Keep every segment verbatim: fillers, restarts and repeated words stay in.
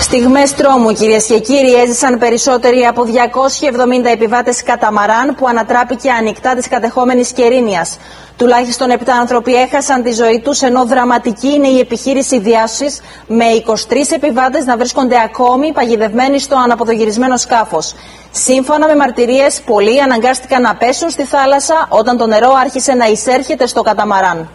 Στιγμές τρόμου, κυρίες και κύριοι, έζησαν περισσότεροι από διακόσιοι εβδομήντα επιβάτες καταμαράν που ανατράπηκε ανοιχτά της κατεχόμενης Κερίνιας. Τουλάχιστον επτά άνθρωποι έχασαν τη ζωή τους, ενώ δραματική είναι η επιχείρηση διάσωσης, με είκοσι τρεις επιβάτες να βρίσκονται ακόμη παγιδευμένοι στο αναποδογυρισμένο σκάφος. Σύμφωνα με μαρτυρίες, πολλοί αναγκάστηκαν να πέσουν στη θάλασσα όταν το νερό άρχισε να εισέρχεται στο καταμαράν.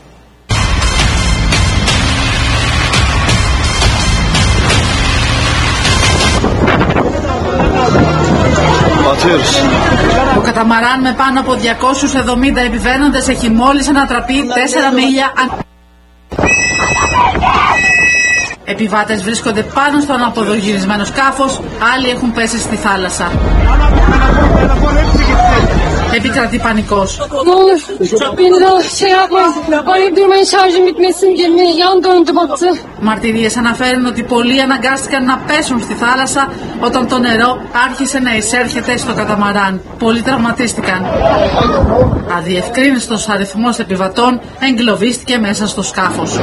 Το καταμαράν με πάνω από διακόσιους εβδομήντα επιβαίνοντες έχει μόλις ανατραπεί τέσσερα μίλια. Επιβάτες βρίσκονται πάνω στο αναποδογυρισμένο σκάφος, άλλοι έχουν πέσει στη θάλασσα. Επικρατεί πανικός. Μαρτυρίες αναφέρουν ότι πολλοί αναγκάστηκαν να πέσουν στη θάλασσα όταν το νερό άρχισε να εισέρχεται στο καταμαράν. Πολλοί τραυματίστηκαν. Αδιευκρίνιστος αριθμός επιβατών εγκλωβίστηκε μέσα στο σκάφος.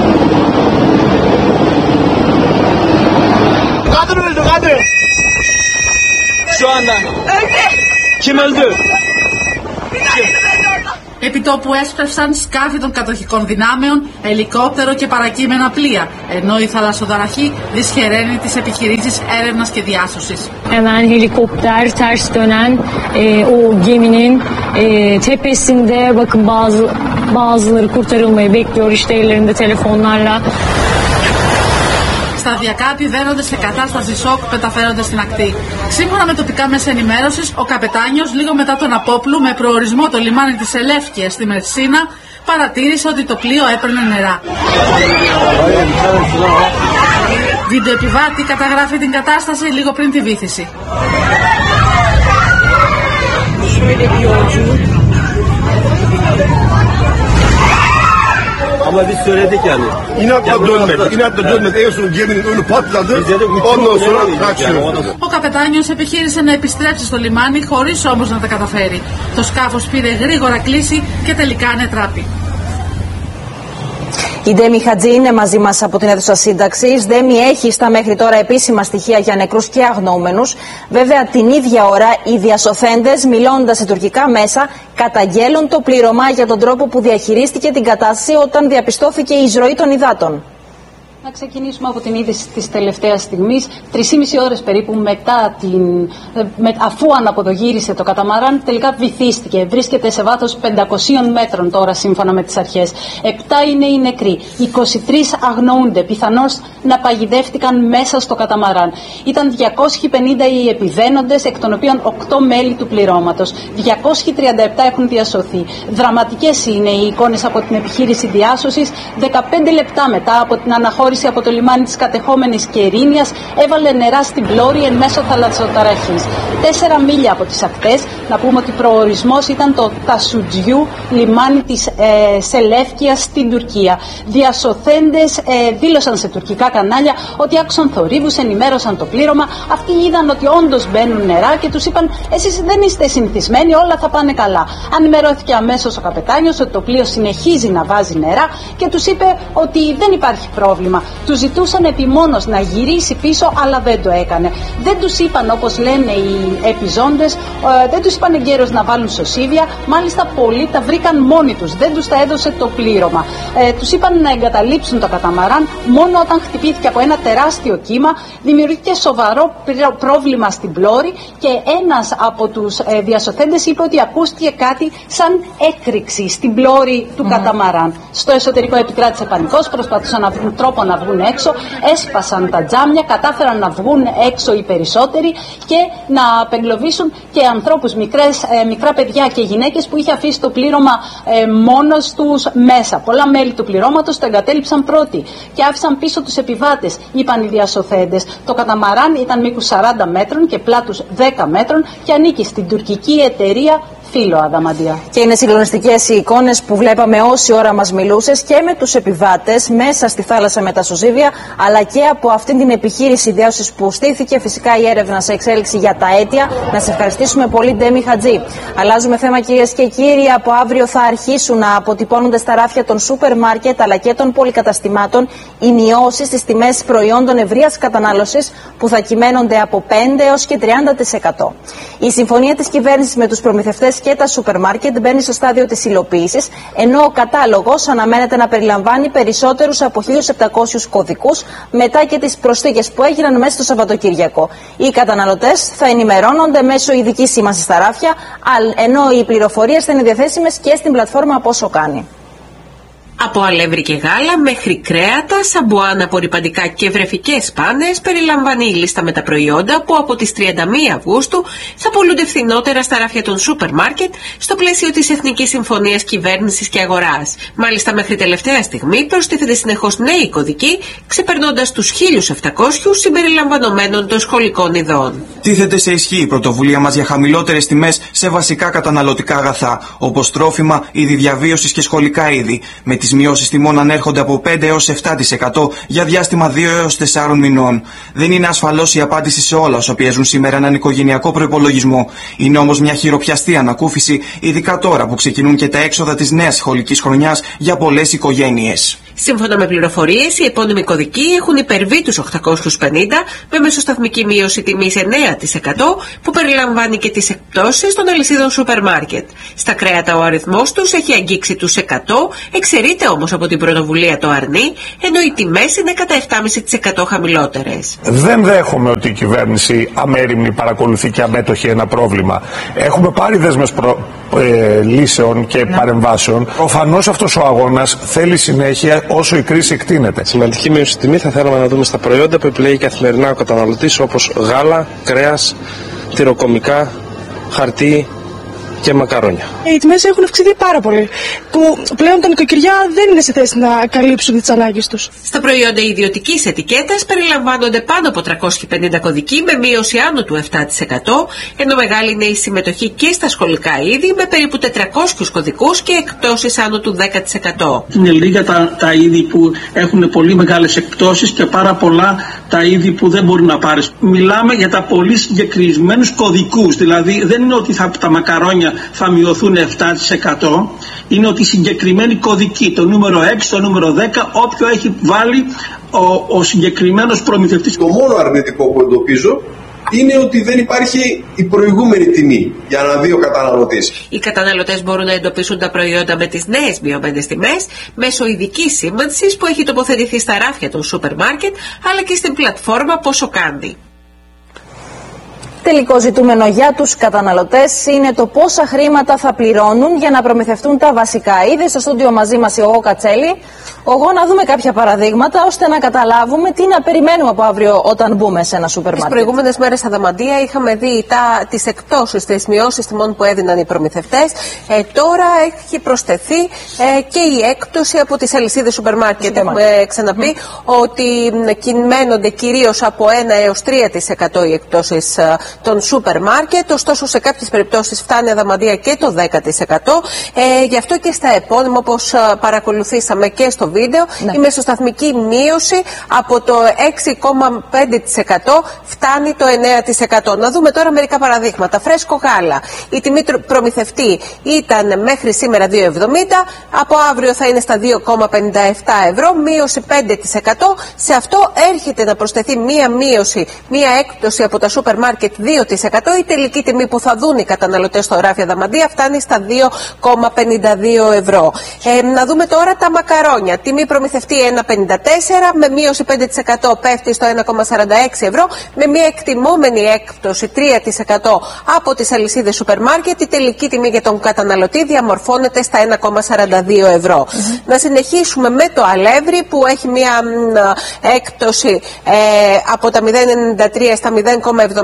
Şu anda kim öldü? Επιτόπου έσπευσαν σκάφη των κατοχικών δυνάμεων, ελικόπτερο και παρακείμενα πλοία, ενώ η θαλασσοδαραχή δυσχεραίνει τις επιχειρήσεις έρευνας και διάσωσης. Hemen helikopter ters dönen e, o geminin e, tepesinde bakın bazı bazıları kurtarılmayı bekliyor, işte ellerinde telefonlarla. Σταδιακά επιβαίνονται σε κατάσταση σοκ, μεταφέρονται στην ακτή. Σύμφωνα με τοπικά μέσα ενημέρωσης, ο καπετάνιος λίγο μετά τον απόπλου με προορισμό το λιμάνι της Ελεύκειας στη Μερσίνα παρατήρησε ότι το πλοίο έπαιρνε νερά. Βιντεοεπιβάτη καταγράφει την κατάσταση λίγο πριν τη βύθιση. Ama biz söyledik yani. İnatla dönmedi. İnatla dönmedi. En son geminin önü patladı. Ondan sonra kaçıyor. Ο καπετάνιος επιχείρησε να επιστρέψει στο λιμάνι χωρίς όμως να τα καταφέρει. Το σκάφος πήρε γρήγορα κλίση και τελικά ανετράπη. Η Ντέμι Χατζή είναι μαζί μας από την αίθουσα σύνταξης. Ντέμι, έχει στα μέχρι τώρα επίσημα στοιχεία για νεκρούς και αγνοούμενους. Βέβαια, την ίδια ώρα οι διασωθέντες, μιλώντας σε τουρκικά μέσα, καταγγέλουν το πλήρωμα για τον τρόπο που διαχειρίστηκε την κατάσταση όταν διαπιστώθηκε η εισρωή των υδάτων. Να ξεκινήσουμε από την είδηση της τελευταίας στιγμής. Τρεις και μισή ώρες περίπου μετά την, με, αφού αναποδογύρισε το καταμαράν, τελικά βυθίστηκε. Βρίσκεται σε βάθος πεντακοσίων μέτρων τώρα σύμφωνα με τις αρχές. Επτά είναι οι νεκροί. είκοσι τρεις αγνοούνται. Πιθανώς να παγιδεύτηκαν μέσα στο καταμαράν. Ήταν διακόσιοι πενήντα οι επιβαίνοντες, εκ των οποίων οκτώ μέλη του πληρώματος. διακόσιοι τριάντα επτά έχουν διασωθεί. Δραματικές είναι οι εικόνες από την επιχείρηση διάσωσης. δεκαπέντε λεπτά μετά από την αναχώρηση από το λιμάνι της κατεχόμενης Κερίνιας, έβαλε νερά στην πλώρη εν μέσω θαλασσοταραχής. Τέσσερα μίλια από τις ακτές, να πούμε ότι προορισμός ήταν το Τασουτζιού, λιμάνι της ε, Σελεύκειας στην Τουρκία. Διασωθέντες ε, δήλωσαν σε τουρκικά κανάλια ότι άκουσαν θορύβους, ενημέρωσαν το πλήρωμα. Αυτοί είδαν ότι όντως μπαίνουν νερά και τους είπαν: εσείς δεν είστε συνηθισμένοι, όλα θα πάνε καλά. Ανημερώθηκε αμέσως ο καπετάνιος ότι το πλοίο συνεχίζει να βάζει νερά και τους είπε ότι δεν υπάρχει πρόβλημα. Του ζητούσαν επιμόνως να γυρίσει πίσω, αλλά δεν το έκανε. Δεν τους είπαν, όπως λένε οι επιζώντες, ε, δεν τους είπαν εγκαίρως να βάλουν σωσίβια. Μάλιστα, πολλοί τα βρήκαν μόνοι τους. Δεν τους τα έδωσε το πλήρωμα. Ε, τους είπαν να εγκαταλείψουν το καταμαράν. Μόνο όταν χτυπήθηκε από ένα τεράστιο κύμα, δημιουργήθηκε σοβαρό πρόβλημα στην πλώρη και ένας από τους ε, διασωθέντες είπε ότι ακούστηκε κάτι σαν έκρηξη στην πλώρη του mm. καταμαράν. Στο εσωτερικό επικράτησε πανικός, προσπαθούσαν να βρουν τρόπο να βγουν έξω, έσπασαν τα τζάμια, κατάφεραν να βγουν έξω οι περισσότεροι και να απεγκλωβίσουν και ανθρώπους, μικρές, ε, μικρά παιδιά και γυναίκες που είχε αφήσει το πλήρωμα ε, μόνος τους μέσα. Πολλά μέλη του πληρώματος το εγκατέλειψαν πρώτοι και άφησαν πίσω τους επιβάτες, είπαν οι διασωθέντες. Το καταμαράν ήταν μήκους σαράντα μέτρων και πλάτους δέκα μέτρων και ανήκει στην τουρκική εταιρεία φύλλο, Αδαμαντία. Και είναι συγκλονιστικές οι εικόνες που βλέπαμε όση ώρα μας μιλούσες και με τους επιβάτες μέσα στη θάλασσα με τα σωζύβια, αλλά και από αυτήν την επιχείρηση διάσωσης που στήθηκε. Φυσικά η έρευνα σε εξέλιξη για τα αίτια. Να σε ευχαριστήσουμε πολύ, Ντέμι Χατζή. Αλλάζουμε θέμα, κυρίες και κύριοι. Από αύριο θα αρχίσουν να αποτυπώνονται στα ράφια των σούπερ μάρκετ αλλά και των πολυκαταστημάτων οι μειώσεις στις τιμές προϊόντων ευρείας κατανάλωσης που θα κυμαίνονται από πέντε έως και τριάντα τοις εκατό. Η συμφωνία της κυβέρνησης με τους προμηθευτές και τα σούπερ μάρκετ μπαίνει στο στάδιο της υλοποίησης, ενώ ο κατάλογος αναμένεται να περιλαμβάνει περισσότερους από χίλιους επτακόσιους κωδικούς μετά και τις προσθήκες που έγιναν μέσα στο Σαββατοκύριακο. Οι καταναλωτές θα ενημερώνονται μέσω ειδικής σήμανσης στα ράφια, ενώ οι πληροφορίες θα είναι διαθέσιμες και στην πλατφόρμα Πόσο Κάνει. Από αλεύρι και γάλα μέχρι κρέατα, σαμπουάν, απορρυπαντικά και βρεφικές πάνες, περιλαμβάνει η λίστα με τα προϊόντα που από τις τριάντα μία Αυγούστου θα πωλούνται φθηνότερα στα ράφια των σούπερ μάρκετ στο πλαίσιο της Εθνικής Συμφωνίας Κυβέρνησης και Αγοράς. Μάλιστα, μέχρι τελευταία στιγμή προστίθεται συνεχώς νέοι κωδικοί, ξεπερνώντας τους χίλιους επτακόσιους συμπεριλαμβανομένων των σχολικών ειδών. Τίθεται σε ισχύ η πρωτοβουλία μας για χαμηλότερες τιμές σε βασικά καταναλωτικά αγαθά, όπως τρόφιμα, είδη διαβίωσης και σχολικά είδη, με τις μειώσεις τιμών ανέρχονται από πέντε έως επτά τοις εκατό για διάστημα δύο έως τεσσάρων μηνών. Δεν είναι ασφαλώς η απάντηση σε όλα όσα πιέζουν σήμερα έναν οικογενειακό προϋπολογισμό. Είναι όμως μια χειροπιαστή ανακούφιση, ειδικά τώρα που ξεκινούν και τα έξοδα της νέας σχολικής χρονιάς για πολλές οικογένειες. Σύμφωνα με πληροφορίες, οι επώνυμοι κωδικοί έχουν υπερβεί τους οκτακόσιους πενήντα με μεσοσταθμική μείωση τιμής εννέα τοις εκατό που περιλαμβάνει και τις εκπτώσεις των αλυσίδων σούπερ μάρκετ. Στα κρέατα ο αριθμός τους έχει αγγίξει τους εκατό, εξαιρείται όμως από την πρωτοβουλία το αρνί, ενώ οι τιμές είναι κατά επτά κόμμα πέντε τοις εκατό χαμηλότερες. Δεν δέχομαι ότι η κυβέρνηση αμέριμνη παρακολουθεί και αμέτωχη ένα πρόβλημα. Έχουμε πάρει δέσμες προ... ε, λύσεων και ναι. παρεμβάσεων. Προφανώς αυτός ο αγώνας θέλει συνέχεια όσο η κρίση εκτείνεται. Σημαντική μείωση τιμή θα θέλαμε να δούμε στα προϊόντα που επιλέγει καθημερινά ο καταναλωτής, όπως γάλα, κρέας, τυροκομικά, χαρτί και μακαρόνια. Οι τιμές έχουν αυξηθεί πάρα πολύ, που πλέον τα νοικοκυριά δεν είναι σε θέση να καλύψουν τις ανάγκες τους. Στα προϊόντα ιδιωτικής ετικέτας περιλαμβάνονται πάνω από τριακόσιοι πενήντα κωδικοί με μείωση άνω του επτά τοις εκατό, ενώ μεγάλη είναι η συμμετοχή και στα σχολικά είδη με περίπου τετρακόσιους κωδικούς και εκπτώσεις άνω του δέκα τοις εκατό. Είναι λίγα τα, τα είδη που έχουν πολύ μεγάλες εκπτώσεις και πάρα πολλά τα είδη που δεν μπορεί να πάρεις. Μιλάμε για τα πολύ συγκεκριμένους κωδικούς, δηλαδή δεν είναι ότι θα, τα μακαρόνια θα μειωθούν επτά τοις εκατό, είναι ότι συγκεκριμένοι κωδικοί, το νούμερο έξι, το νούμερο δέκα, όποιο έχει βάλει ο, ο συγκεκριμένος προμηθευτής. Το μόνο αρνητικό που εντοπίζω είναι ότι δεν υπάρχει η προηγούμενη τιμή για να δει ο καταναλωτής. Οι καταναλωτές μπορούν να εντοπίσουν τα προϊόντα με τις νέες μειωμένες τιμές μέσω ειδικής σήμανσης που έχει τοποθετηθεί στα ράφια των σούπερ μάρκετ αλλά και στην πλατφόρμα Πόσο Κάνει. Τελικό ζητούμενο για τους καταναλωτές είναι το πόσα χρήματα θα πληρώνουν για να προμηθευτούν τα βασικά είδη. Στο στούντιο μαζί μας η Ογώ Κατσέλη. Ογώ, να δούμε κάποια παραδείγματα ώστε να καταλάβουμε τι να περιμένουμε από αύριο όταν μπούμε σε ένα σούπερ μάρκετ. Τις προηγούμενες μέρες, Αδαμαντία, είχαμε δει τα, τις εκπτώσεις, τις μειώσεις τιμών που έδιναν οι προμηθευτές. Ε, τώρα έχει προσθεθεί ε, και η έκπτωση από τις αλυσίδες σούπερ μάρκετ. Έχουμε ξαναπεί mm. ότι κυμαίνονται κυρίως από ένα έως τρία τοις εκατό οι εκπτώσεις ε, των σούπερ μάρκετ, ωστόσο σε κάποιες περιπτώσεις φτάνει, Αδαμαντία, και το δέκα τοις εκατό. Ε, γι' αυτό και στα επώνυμα, όπως παρακολουθήσαμε και στο βίντεο, ναι. η μεσοσταθμική μείωση από το έξι κόμμα πέντε τοις εκατό φτάνει το εννέα τοις εκατό. Να δούμε τώρα μερικά παραδείγματα. Φρέσκο γάλα. Η τιμή προμηθευτή ήταν μέχρι σήμερα δύο εβδομήντα, από αύριο θα είναι στα δύο κόμμα πενήντα επτά ευρώ, μείωση πέντε τοις εκατό. Σε αυτό έρχεται να προσθεθεί μία μείωση, μία έκπτωση από τα σούπερ μάρκετ δύο τοις εκατό. Η τελική τιμή που θα δουν οι καταναλωτές στο ράφι Αδαμαντία φτάνει στα δύο κόμμα πενήντα δύο ευρώ. Ε, να δούμε τώρα τα μακαρόνια. Τιμή προμηθευτή ένα κόμμα πενήντα τέσσερα, με μείωση πέντε τοις εκατό πέφτει στο ένα κόμμα σαράντα έξι ευρώ, με μια εκτιμόμενη έκπτωση τρία τοις εκατό από τις αλυσίδες σούπερ μάρκετ. Η τελική τιμή για τον καταναλωτή διαμορφώνεται στα ένα κόμμα σαράντα δύο ευρώ. Mm-hmm. Να συνεχίσουμε με το αλεύρι που έχει μια μ, έκπτωση ε, από τα μηδέν κόμμα ενενήντα τρία στα μηδέν κόμμα εβδομήντα τέσσερα.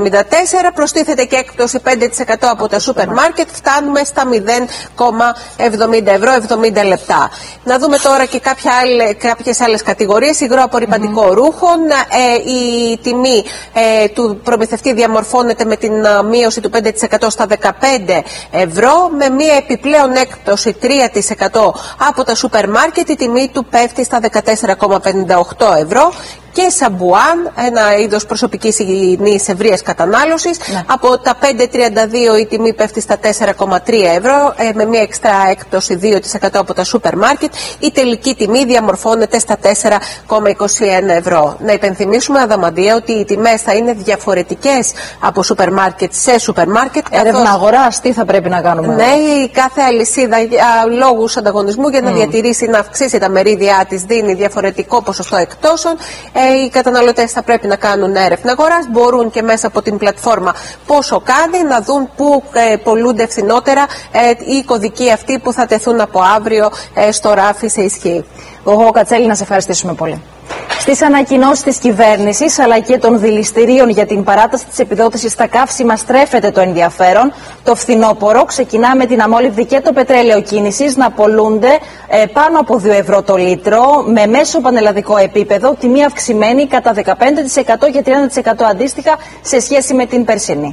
τέσσερα, προστίθεται και έκπτωση πέντε τοις εκατό από τα σούπερ μάρκετ, φτάνουμε στα μηδέν κόμμα εβδομήντα ευρώ εβδομήντα λεπτά. Να δούμε τώρα και κάποια άλλη, κάποιες άλλες κατηγορίες. Υγρό απορρυπαντικό mm-hmm. ρούχων, ε, η τιμή ε, του προμηθευτή διαμορφώνεται με την uh, μείωση του πέντε τοις εκατό στα δεκαπέντε ευρώ, με μία επιπλέον έκπτωση τρία τοις εκατό από τα σούπερ μάρκετ, η τιμή του πέφτει στα δεκατέσσερα κόμμα πενήντα οκτώ ευρώ. Και σαμπουάν, ένα είδος προσωπικής υγιεινής ευρείας κατανάλωσης, ναι. από τα πέντε κόμμα τριάντα δύο η τιμή πέφτει στα τέσσερα κόμμα τρία ευρώ, ε, με μια εξτρά έκπτωση δύο τοις εκατό από τα σούπερ μάρκετ. Η τελική τιμή διαμορφώνεται στα τέσσερα κόμμα είκοσι ένα ευρώ. Να υπενθυμίσουμε, Αδαμαντία, ότι οι τιμές θα είναι διαφορετικές από σούπερ μάρκετ σε σούπερ μάρκετ. Έρευνα αγοράς, τι θα πρέπει να κάνουμε? Ναι, η κάθε αλυσίδα για λόγους ανταγωνισμού, για να mm. διατηρήσει, να αυξήσει τα μερίδια της, δίνει διαφορετικό ποσοστό εκτόσεων. Οι καταναλωτές θα πρέπει να κάνουν έρευνα αγοράς, μπορούν και μέσα από την πλατφόρμα πόσο κάνει να δουν πού ε, πολλούνται φθηνότερα ε, οι κωδικοί αυτοί που θα τεθούν από αύριο ε, στο ράφι σε ισχύ. Εγώ, Κατσέλη, να σε ευχαριστήσουμε πολύ. Στις ανακοινώσεις της κυβέρνησης αλλά και των δηληστηρίων για την παράταση της επιδότησης στα καύσιμα στρέφεται το ενδιαφέρον. Το φθινόπωρο ξεκινά με την αμόλυβδη και το πετρέλαιο κίνησης να πωλούνται ε, πάνω από δύο ευρώ το λίτρο, με μέσο πανελλαδικό επίπεδο, τιμή αυξημένη κατά δεκαπέντε τοις εκατό και τριάντα τοις εκατό αντίστοιχα σε σχέση με την περσινή.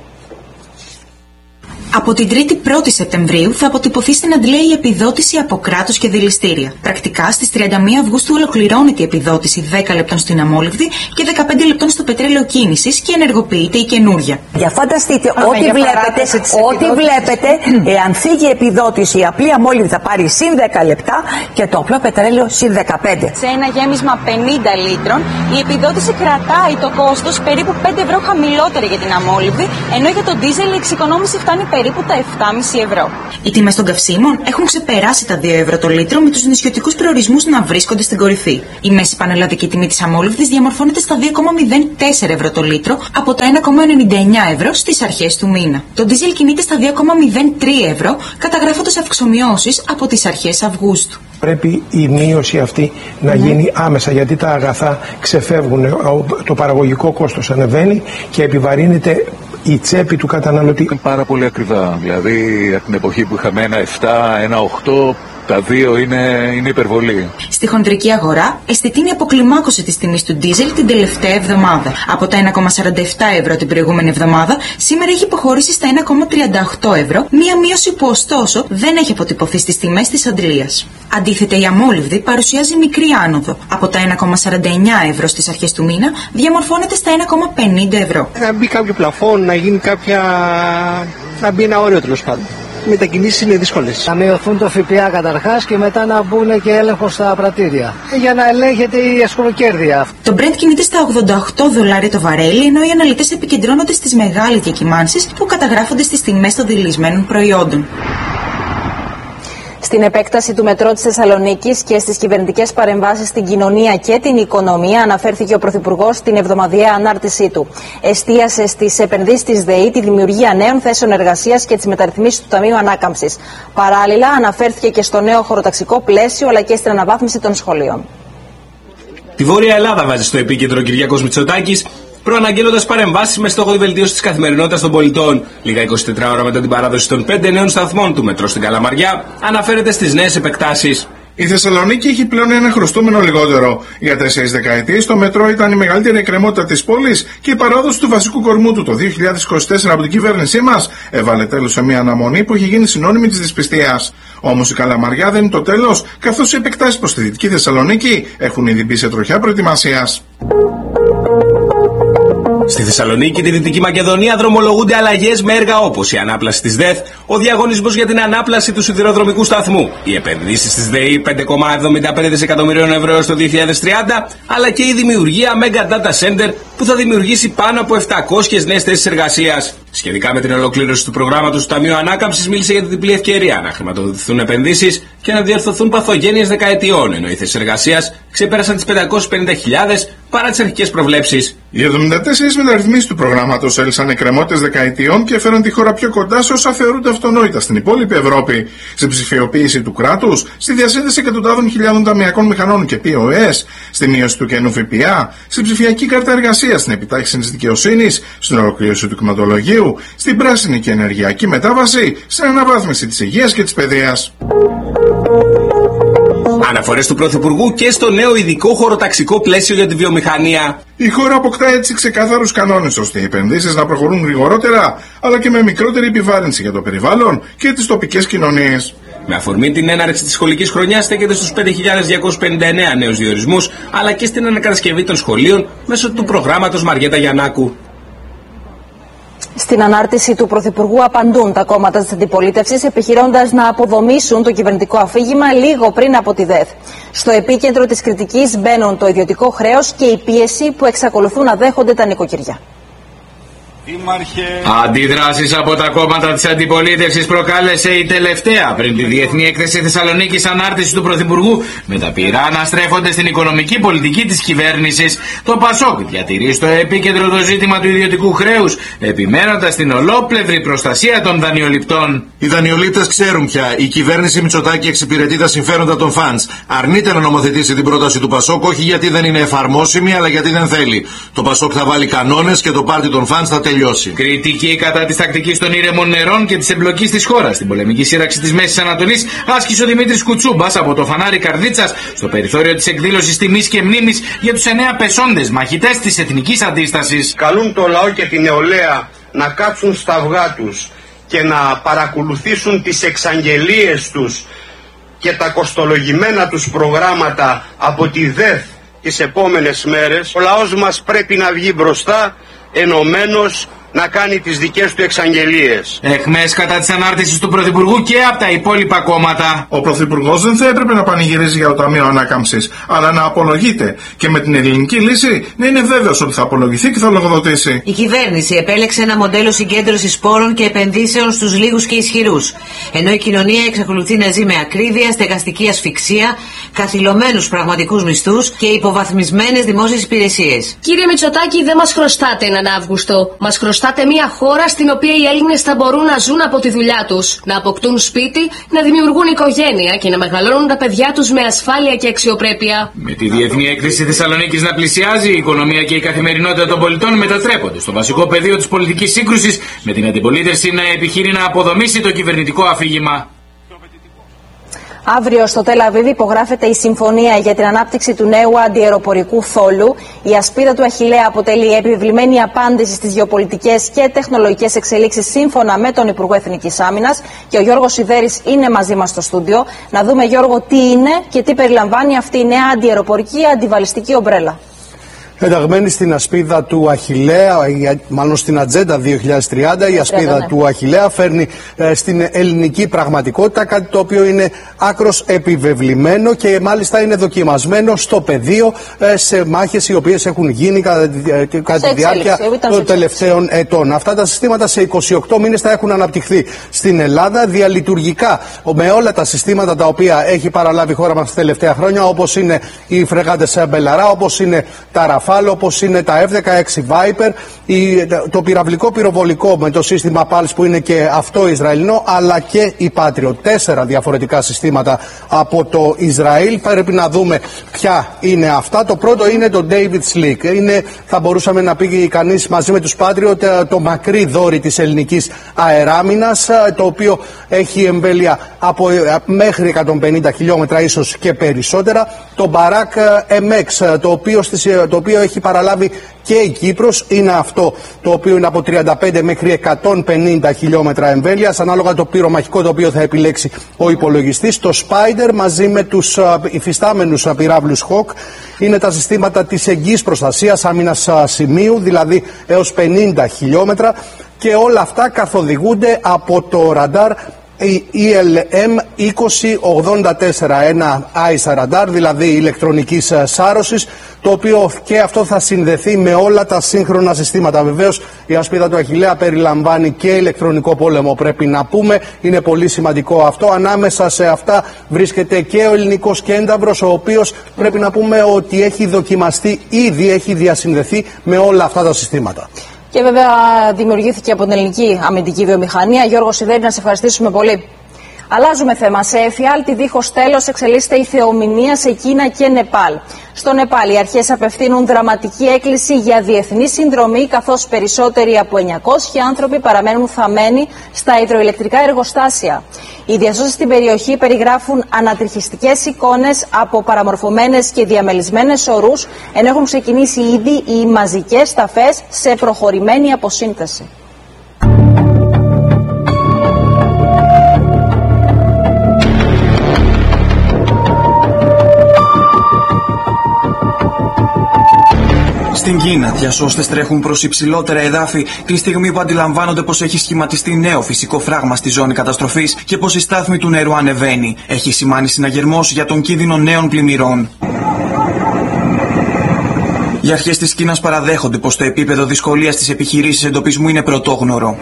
Από την τρίτη πρώτη Σεπτεμβρίου θα αποτυπωθεί στην Αντλία η επιδότηση από κράτος και δηληστήρια. Πρακτικά στις τριάντα μία Αυγούστου ολοκληρώνεται η επιδότηση δέκα λεπτών στην αμόλυβδη και δεκαπέντε λεπτών στο πετρέλαιο κίνησης και ενεργοποιείται η καινούρια. Για φανταστείτε, Άρα, ό,τι, για βλέπετε, ό,τι βλέπετε, εάν φύγει η επιδότηση, η απλή αμόλυβδη θα πάρει συν δέκα λεπτά και το απλό πετρέλαιο συν δεκαπέντε. Σε ένα γέμισμα πενήντα λίτρων, η επιδότηση κρατάει το κόστος περίπου πέντε ευρώ χαμηλότερο για την αμόλυβδη, ενώ για τον ντίζελ η εξοικονόμηση φτάνει περίπου τα επτά κόμμα πέντε ευρώ. Οι τιμές των καυσίμων έχουν ξεπεράσει τα δύο ευρώ το λίτρο, με τους νησιωτικούς προορισμούς να βρίσκονται στην κορυφή. Η μέση πανελλαδική τιμή της αμόλυβδης διαμορφώνεται στα δύο κόμμα μηδέν τέσσερα ευρώ το λίτρο από τα ένα κόμμα ενενήντα εννιά ευρώ στις αρχές του μήνα. Το ντίζελ κινείται στα δύο κόμμα μηδέν τρία ευρώ, καταγράφοντας αυξομοιώσεις από τις αρχές Αυγούστου. Πρέπει η μείωση αυτή να mm-hmm. γίνει άμεσα, γιατί τα αγαθά ξεφεύγουν, το παραγωγικό κόστος ανεβαίνει και επιβαρύνεται η τσέπη του καταναλωτή. Είναι πάρα πολύ ακριβά. Δηλαδή, από την εποχή που είχαμε ένα επτά, ένα οκτώ, τα δύο είναι, είναι υπερβολή. Στη χοντρική αγορά, αισθητή είναι η αποκλιμάκωση της τιμής του ντίζελ την τελευταία εβδομάδα. Από τα ένα κόμμα σαράντα επτά ευρώ την προηγούμενη εβδομάδα, σήμερα έχει υποχωρήσει στα ένα κόμμα τριάντα οκτώ ευρώ, μία μείωση που ωστόσο δεν έχει αποτυπωθεί στις τιμές της Αντλίας. Αντίθετα, η αμόλυβδη παρουσιάζει μικρή άνοδο. Από τα ένα κόμμα σαράντα εννιά ευρώ στις αρχές του μήνα, διαμορφώνεται στα ένα κόμμα πενήντα ευρώ. Να μπει κάποιο πλαφόν, να γίνει κάποια. να μπει ένα όριο τέλος πάντων. Οι μετακινήσεις είναι δύσκολες. Να μειωθούν το ΦΠΑ καταρχάς και μετά να μπουν και έλεγχο στα πρατήρια. Για να ελέγχεται η ασκονοκέρδεια. Το Brent κινείται στα ογδόντα οκτώ δολάρια το βαρέλι, ενώ οι αναλυτές επικεντρώνονται στις μεγάλες διακυμάνσεις που καταγράφονται στις τιμές των δειλισμένων προϊόντων. Στην επέκταση του μετρό της Θεσσαλονίκης και στις κυβερνητικές παρεμβάσεις στην κοινωνία και την οικονομία, αναφέρθηκε ο Πρωθυπουργός στην εβδομαδιαία ανάρτησή του. Εστίασε στις επενδύσεις της ΔΕΗ, τη δημιουργία νέων θέσεων εργασίας και τις μεταρρυθμίσεις του Ταμείου Ανάκαμψης. Παράλληλα, αναφέρθηκε και στο νέο χωροταξικό πλαίσιο αλλά και στην αναβάθμιση των σχολείων. Τη Βόρεια Ελλάδα βάζει στο επίκεντρο ο Κυριάκος Μητσοτάκης, προαναγγέλλοντας παρεμβάσεις με στόχο τη βελτίωση της καθημερινότητας των πολιτών. Λίγα είκοσι τέσσερις ώρα μετά την παράδοση των πέντε νέων σταθμών του μετρό στην Καλαμαριά, αναφέρεται στις νέες επεκτάσεις. Η Θεσσαλονίκη έχει πλέον ένα χρωστούμενο λιγότερο. Για τέσσερις δεκαετίες το μετρό ήταν η μεγαλύτερη εκκρεμότητα της πόλης και η παράδοση του βασικού κορμού του το δύο χιλιάδες είκοσι τέσσερα από την κυβέρνησή μας έβαλε τέλος σε μια αναμονή που είχε γίνει συνώνυμη της δυσπιστίας. Όμως η Καλαμαριά δεν είναι το τέλος, καθώς οι επεκτάσεις προς τη Δυτική Θεσσαλονίκη έχουν ήδη μπει σε τροχιά προετοιμασίας. Στη Θεσσαλονίκη και τη Δυτική Μακεδονία δρομολογούνται αλλαγές με έργα όπως η ανάπλαση της ΔΕΘ, ο διαγωνισμός για την ανάπλαση του σιδηροδρομικού σταθμού, οι επενδύσεις της ΔΕΗ πέντε κόμμα εβδομήντα πέντε δισεκατομμυρίων ευρώ έως το δύο χιλιάδες τριάντα, αλλά και η δημιουργία Mega Data Center που θα δημιουργήσει πάνω από επτακόσιες νέες θέσεις εργασίας. Σχετικά με την ολοκλήρωση του προγράμματος του Ταμείου Ανάκαμψης, μίλησε για την διπλή ευκαιρία να χρηματοδοτηθούν επενδύσεις και να διορθωθούν παθογένειες δεκαετιών, ενώ οι θέσεις εργασίας ξεπέρασαν τις πεντακόσιες πενήντα χιλιάδες παρά τις αρχικές προβλέψεις. Οι εβδομήντα τέσσερις μεταρρυθμίσεις του προγράμματος έλυσαν εκκρεμότητες δεκαετιών και έφεραν τη χώρα πιο κοντά σε όσα θεωρούνται αυτονόητα στην υπόλοιπη Ευρώπη. Στην ψηφιοποίηση του κράτους, στη διασύνδεση εκατοντάδων χιλιάδων ταμειακών μηχανών και πι ο ες, στη μείωση του κενού ΦΠΑ, στην ψηφιακή κάρτα εργασίας σημασία στην επιτάχυνση της δικαιοσύνης, στην ολοκλήρωση του κτηματολογίου, στην πράσινη και ενεργειακή μετάβαση, στην αναβάθμιση της υγείας και της παιδείας. Αναφορές του Πρωθυπουργού και στο νέο ειδικό χωροταξικό πλαίσιο για τη βιομηχανία. Η χώρα αποκτά έτσι ξεκάθαρους κανόνες ώστε οι επενδύσεις να προχωρούν γρηγορότερα, αλλά και με μικρότερη επιβάρυνση για το περιβάλλον και τις τοπικές κοινωνίες. Με αφορμή την έναρξη της σχολικής χρονιάς στέκεται στους πέντε χιλιάδες διακόσιους πενήντα εννέα νέους διορισμούς, αλλά και στην ανακατασκευή των σχολείων μέσω του προγράμματος Μαριέτα Γιαννάκου. Στην ανάρτηση του Πρωθυπουργού απαντούν τα κόμματα της αντιπολίτευσης, επιχειρώντας να αποδομήσουν το κυβερνητικό αφήγημα λίγο πριν από τη ΔΕΘ. Στο επίκεντρο της κριτικής μπαίνουν το ιδιωτικό χρέος και η πίεση που εξακολουθούν να δέχονται τα νοικοκυριά. Αντιδράσεις από τα κόμματα της αντιπολίτευσης προκάλεσε η τελευταία πριν τη Διεθνή Έκθεση Θεσσαλονίκης ανάρτηση του Πρωθυπουργού, με τα πειρά να στρέφονται στην οικονομική πολιτική της κυβέρνησης. Το ΠΑΣΟΚ διατηρεί στο επίκεντρο το ζήτημα του ιδιωτικού χρέους, επιμένοντας την ολόπλευρη προστασία των δανειοληπτών. Οι δανειολήπτες ξέρουν πια. Η κυβέρνηση Μητσοτάκη εξυπηρετεί τα συμφέροντα των φαντς. Αρνείται να νομοθετήσει την πρόταση του ΠΑΣΟΚ, όχι γιατί δεν είναι εφαρμόσιμη, αλλά γιατί δεν θέλει. Το ΠΑΣΟΚ θα βάλει κανόνες και το πάρτι των φαντς θα τελειώσει. Κριτική κατά της τακτικής των ήρεμων νερών και της εμπλοκής της χώρας στην πολεμική σύραξη της Μέσης Ανατολής άσκησε ο Δημήτρης Κουτσούμπας από το φανάρι Καρδίτσας στο περιθώριο της εκδήλωσης τιμής και μνήμης για τους εννέα πεσόντες μαχητές της εθνικής αντίστασης. Καλούν το λαό και την νεολαία να κάτσουν στα αυγά τους και να παρακολουθήσουν τις εξαγγελίες τους και τα κοστολογημένα τους προγράμματα από τη ΔΕΘ τις επόμενες μέρες. Ο λαός μας πρέπει να βγει μπροστά ενωμένος, να κάνει τις δικές του εξαγγελίες. Εχμές κατά της ανάρτησης του Πρωθυπουργού και από τα υπόλοιπα κόμματα. Ο Πρωθυπουργός δεν θα έπρεπε να πανηγυρίζει για το Ταμείο Ανάκαμψης, αλλά να απολογείται. Και με την ελληνική λύση να είναι βέβαιος ότι θα απολογηθεί και θα λογοδοτήσει. Η κυβέρνηση επέλεξε ένα μοντέλο συγκέντρωσης πόρων και επενδύσεων στους λίγους και ισχυρούς. Ενώ η κοινωνία εξακολουθεί να ζει με ακρίβεια, στεγαστική ασφυξία, καθυλωμένους πραγματικούς μισθούς και υποβαθμισμένες δημόσιες υπηρεσίες. Κύριε Μητσοτάκη, δεν μας χρωστάτε έναν Αύγουστο. Μας χρωστάτε μια χώρα στην οποία οι Έλληνες θα μπορούν να ζουν από τη δουλειά τους, να αποκτούν σπίτι, να δημιουργούν οικογένεια και να μεγαλώνουν τα παιδιά τους με ασφάλεια και αξιοπρέπεια. Με τη Διεθνή Έκθεση Θεσσαλονίκης να πλησιάζει, η οικονομία και η καθημερινότητα των πολιτών μετατρέπονται στο βασικό πεδίο της πολιτικής σύγκρουσης, με την αντιπολίτευση να επιχειρεί να αποδομήσει το κυβερνητικό αφήγημα. Αύριο στο Τελ Αβίβ υπογράφεται η συμφωνία για την ανάπτυξη του νέου αντιαεροπορικού θόλου. Η ασπίδα του Αχιλλέα αποτελεί επιβλημένη απάντηση στις γεωπολιτικές και τεχνολογικές εξελίξεις σύμφωνα με τον Υπουργό Εθνικής Άμυνας. Και ο Γιώργος Σιδέρης είναι μαζί μας στο στούντιο. Να δούμε, Γιώργο, τι είναι και τι περιλαμβάνει αυτή η νέα αντιαεροπορική αντιβαλιστική ομπρέλα. Ενταγμένη στην ασπίδα του Αχιλλέα, μάλλον στην ατζέντα δύο χιλιάδες τριάντα, η ασπίδα ναι, ναι. του Αχιλλέα φέρνει ε, στην ελληνική πραγματικότητα κάτι το οποίο είναι άκρος επιβεβλημένο και μάλιστα είναι δοκιμασμένο στο πεδίο ε, σε μάχες οι οποίες έχουν γίνει κατά, ε, κατά τη διάρκεια των τελευταίων ετών. Αυτά τα συστήματα σε είκοσι οκτώ μήνες θα έχουν αναπτυχθεί στην Ελλάδα διαλειτουργικά με όλα τα συστήματα τα οποία έχει παραλάβει η χώρα μας τα τελευταία χρόνια, όπως είναι οι φρεγάτες Μπελαρά, όπως είναι τα Ραφάλ, όπως είναι τα εφ δεκαέξι Viper, το πυραυλικό πυροβολικό με το σύστημα Pulse που είναι και αυτό Ισραηλινό, αλλά και η Patriot. Τέσσερα διαφορετικά συστήματα από το Ισραήλ. Πρέπει να δούμε ποια είναι αυτά. Το πρώτο είναι το David Slick. Είναι, θα μπορούσαμε να πει κανείς, μαζί με τους Patriot, το μακρύ δόρυ της ελληνικής αεράμινας, το οποίο έχει εμβέλεια από μέχρι εκατόν πενήντα χιλιόμετρα, ίσως και περισσότερα. Το Barak εμ εξ, το οποίο, το οποίο έχει παραλάβει και η Κύπρος, είναι αυτό το οποίο είναι από τριάντα πέντε μέχρι εκατόν πενήντα χιλιόμετρα εμβέλειας, ανάλογα το πυρομαχικό το οποίο θα επιλέξει ο υπολογιστής. Το Spider μαζί με τους υφιστάμενους πυράβλους Hawk είναι τα συστήματα της εγγύης προστασίας άμυνας σημείου, δηλαδή έως πενήντα χιλιόμετρα, και όλα αυτά καθοδηγούνται από το ραντάρ ι ελ εμ είκοσι ογδόντα τέσσερα, ένα άισα ραντάρ, δηλαδή ηλεκτρονικής σάρωσης, το οποίο και αυτό θα συνδεθεί με όλα τα σύγχρονα συστήματα. Βεβαίως η ασπίδα του Αχιλλέα περιλαμβάνει και ηλεκτρονικό πόλεμο, πρέπει να πούμε, είναι πολύ σημαντικό αυτό. Ανάμεσα σε αυτά βρίσκεται και ο ελληνικός κένταυρος, ο οποίος πρέπει να πούμε ότι έχει δοκιμαστεί, ήδη έχει διασυνδεθεί με όλα αυτά τα συστήματα. Και βέβαια δημιουργήθηκε από την ελληνική αμυντική βιομηχανία. Γιώργο Σιδέρη, να σε ευχαριστήσουμε πολύ. Αλλάζουμε θέμα. Σε εφιάλτη δίχως τέλος εξελίσσεται η θεομηνία σε Κίνα και Νεπάλ. Στο Νεπάλ οι αρχές απευθύνουν δραματική έκκληση για διεθνή συνδρομή, καθώς περισσότεροι από εννιακόσιοι άνθρωποι παραμένουν θαμμένοι στα υδροηλεκτρικά εργοστάσια. Οι διασώσεις στην περιοχή περιγράφουν ανατριχιστικές εικόνες από παραμορφωμένες και διαμελισμένες ορούς, ενώ έχουν ξεκινήσει ήδη οι μαζικές ταφές σε προχωρημένη αποσύνθεση. Στην Κίνα, διασώστες τρέχουν προς υψηλότερα εδάφη τη στιγμή που αντιλαμβάνονται πως έχει σχηματιστεί νέο φυσικό φράγμα στη ζώνη καταστροφής και πως η στάθμη του νερού ανεβαίνει. Έχει σημάνει συναγερμός για τον κίνδυνο νέων πλημμυρών. Οι αρχές της Κίνας παραδέχονται πως το επίπεδο δυσκολίας στις επιχειρήσεις εντοπισμού είναι πρωτόγνωρο.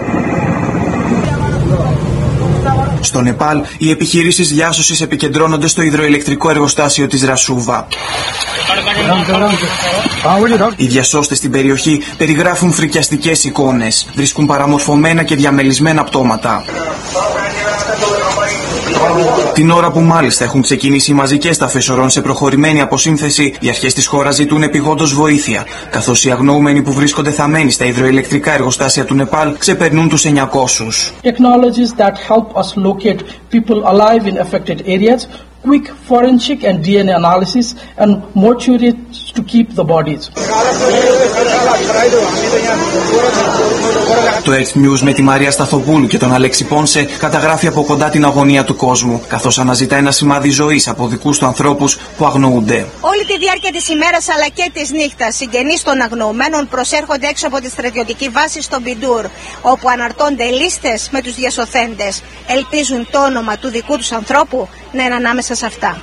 Στο Νεπάλ, οι επιχειρήσεις διάσωσης επικεντρώνονται στο υδροηλεκτρικό εργοστάσιο της Ρασούβα. Οι διασώστες στην περιοχή περιγράφουν φρικιαστικές εικόνες. Βρίσκουν παραμορφωμένα και διαμελισμένα πτώματα. Την ώρα που μάλιστα έχουν ξεκινήσει οι μαζικές ταφές ορών σε προχωρημένη αποσύνθεση, οι αρχές της χώρας ζητούν επειγόντως βοήθεια, καθώς οι αγνοούμενοι που βρίσκονται θαμμένοι στα υδροηλεκτρικά εργοστάσια του Νεπάλ ξεπερνούν τους εννιακόσιους. Technologies that help us locate people alive in affected areas, quick forensic and D N A analysis, and mortuaries to keep the bodies. Το Earth News με τη Μαρία Σταθοπούλου και τον Αλέξη Πόνσε καταγράφει από κοντά την αγωνία του κόσμου, καθώς αναζητά ένα σημάδι ζωής από δικούς του ανθρώπους που αγνοούνται. Όλη τη διάρκεια της ημέρας αλλά και της νύχτας, συγγενείς των αγνοωμένων προσέρχονται έξω από τη στρατιωτική βάση στο Μπιντούρ, όπου αναρτώνται λίστες με τους διασωθέντες. Ελπίζουν το όνομα του δικού τους ανθρώπου να είναι ανάμεσα σε αυτά.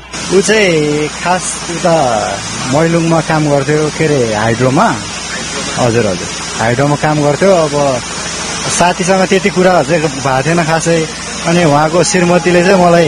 हाइड्रोमा काम गर्थ्यो अब साथीसँग त्यति कुराहरू चाहिँ भएको थिएन खासै अनि उहाँको श्रीमतीले चाहिँ मलाई.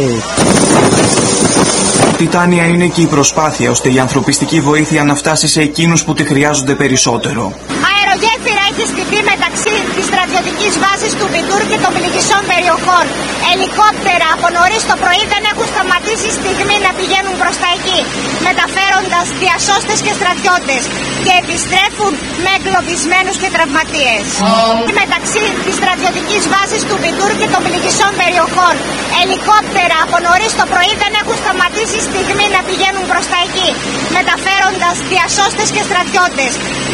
Τιτάνια είναι και η προσπάθεια ώστε η ανθρωπιστική βοήθεια να φτάσει σε εκείνους που τη χρειάζονται περισσότερο. Αερογέφυρα έχει στηθεί μεταξύ της στρατιωτικής βάσης του Μπιντούρ και των πληγισών περιοχών. Ελικόπτερα από νωρίς το πρωί δεν έχουν σταματήσει στιγμή να πηγαίνουν προς τα εκεί, μεταφέροντας διασώστες και στρατιώτες, και επιστρέφουν με εγκλωβισμένους και τραυματίες. Oh. Μεταξύ της στρατιωτικής βάσης του Μπιντούρ και των πληγισών περιοχών. Ελικόπτερα από νωρίς το πρωί δεν έχουν σταματήσει στιγμή να πηγαίνουν προς τα εκεί, μεταφέροντας διασώστες και στρατιώτες.